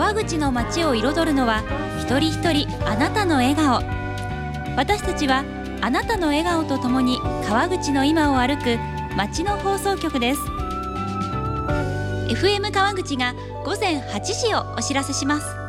川口の街を彩るのは一人一人あなたの笑顔。私たちはあなたの笑顔とともに川口の今を歩く街の放送局です。 FM 川口が午前8時をお知らせします。